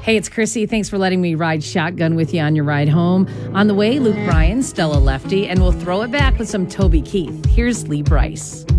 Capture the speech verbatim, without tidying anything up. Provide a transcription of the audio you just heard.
Hey, it's Chrissy. Thanks for letting me ride shotgun with you on your ride home. On the way, Luke Bryan, Stella Lefty, and we'll throw it back with some Toby Keith. Here's Lee Brice.